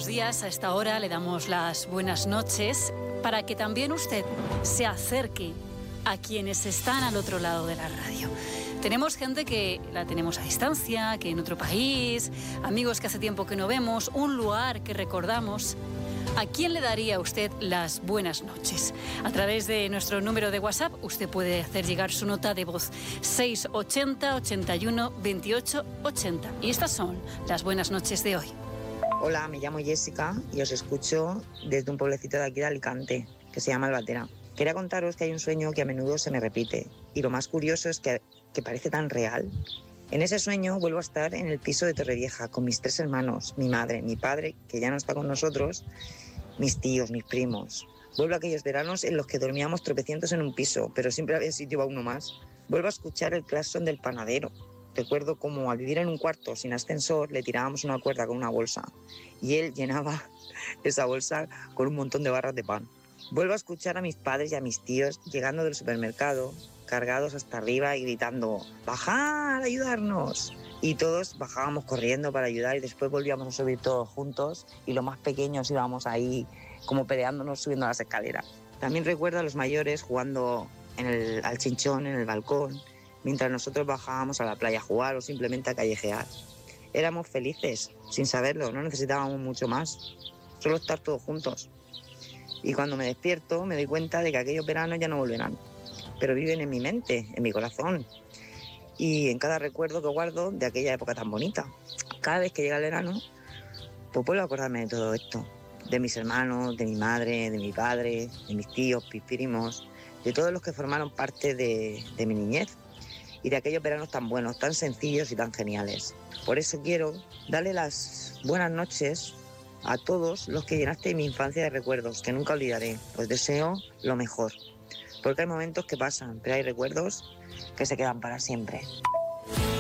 los días a esta hora le damos las buenas noches para que también usted se acerque a quienes están al otro lado de la radio. Tenemos gente que la tenemos a distancia, que en otro país, amigos que hace tiempo que no vemos, un lugar que recordamos. ¿A quién le daría usted las buenas noches? A través de nuestro número de WhatsApp usted puede hacer llegar su nota de voz 680 81 28 80. Y estas son las buenas noches de hoy. Hola, me llamo Jessica y os escucho desde un pueblecito de aquí de Alicante, que se llama Albatera. Quería contaros que hay un sueño que a menudo se me repite y lo más curioso es que parece tan real. En ese sueño vuelvo a estar en el piso de Torrevieja con mis 3 hermanos, mi madre, mi padre, que ya no está con nosotros, mis tíos, mis primos. Vuelvo a aquellos veranos en los que dormíamos tropecientos en un piso, pero siempre había sitio para uno más. Vuelvo a escuchar el claxon del panadero. Recuerdo cómo al vivir en un cuarto sin ascensor le tirábamos una cuerda con una bolsa y él llenaba esa bolsa con un montón de barras de pan. Vuelvo a escuchar a mis padres y a mis tíos llegando del supermercado, cargados hasta arriba y gritando ¡bajad, ayudarnos! Y todos bajábamos corriendo para ayudar y después volvíamos a subir todos juntos y los más pequeños íbamos ahí como peleándonos subiendo las escaleras. También recuerdo a los mayores jugando al chinchón en el balcón mientras nosotros bajábamos a la playa a jugar o simplemente a callejear. Éramos felices, sin saberlo, no necesitábamos mucho más, solo estar todos juntos. Y cuando me despierto me doy cuenta de que aquellos veranos ya no volverán, pero viven en mi mente, en mi corazón y en cada recuerdo que guardo de aquella época tan bonita. Cada vez que llega el verano, pues vuelvo a acordarme de todo esto, de mis hermanos, de mi madre, de mi padre, de mis tíos, mis primos, de todos los que formaron parte de mi niñez y de aquellos veranos tan buenos, tan sencillos y tan geniales. Por eso quiero darle las buenas noches a todos los que llenaste mi infancia de recuerdos, que nunca olvidaré. Os deseo lo mejor, porque hay momentos que pasan, pero hay recuerdos que se quedan para siempre.